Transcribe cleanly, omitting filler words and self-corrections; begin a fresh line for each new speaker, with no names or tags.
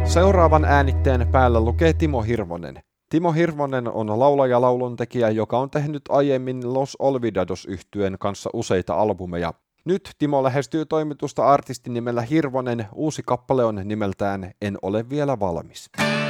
Seuraavan äänitteen päällä lukee Timo Hirvonen. Timo Hirvonen on laulaja lauluntekijä, joka on tehnyt aiemmin Los Olvidados-yhtyeen kanssa useita albumeja. Nyt Timo lähestyy toimitusta artistin nimellä Hirvonen. Uusi kappale on nimeltään En ole vielä valmis.